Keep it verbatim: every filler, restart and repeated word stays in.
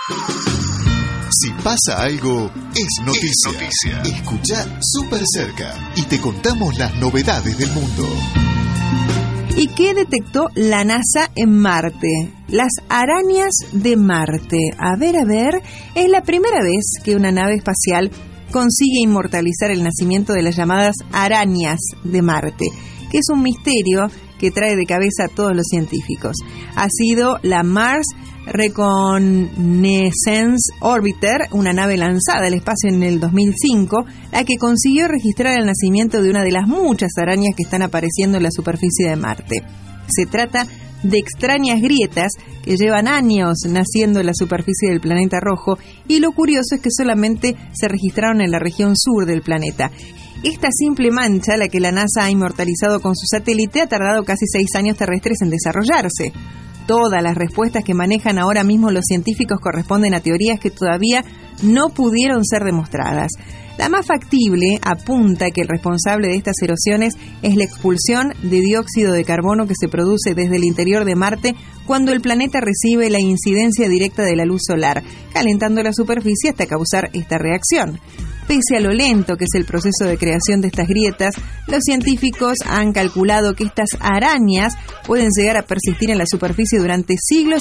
Si pasa algo, es noticia. Es noticia. Escucha Súper Cerca y te contamos las novedades del mundo. ¿Y qué detectó la NASA en Marte? Las arañas de Marte. A ver, a ver, es la primera vez que una nave espacial consigue inmortalizar el nacimiento de las llamadas arañas de Marte, que es un misterio que trae de cabeza a todos los científicos. Ha sido la Mars Reconnaissance Orbiter, una nave lanzada al espacio en el dos mil cinco, la que consiguió registrar el nacimiento de una de las muchas arañas que están apareciendo en la superficie de Marte. Se trata de extrañas grietas que llevan años naciendo en la superficie del planeta rojo, y lo curioso es que solamente se registraron en la región sur del planeta. Esta simple mancha, la que la NASA ha inmortalizado con su satélite, ha tardado casi seis años terrestres en desarrollarse. Todas las respuestas que manejan ahora mismo los científicos corresponden a teorías que todavía no pudieron ser demostradas. La más factible apunta que el responsable de estas erosiones es la expulsión de dióxido de carbono que se produce desde el interior de Marte cuando el planeta recibe la incidencia directa de la luz solar, calentando la superficie hasta causar esta reacción. Pese a lo lento que es el proceso de creación de estas grietas, los científicos han calculado que estas arañas pueden llegar a persistir en la superficie durante siglos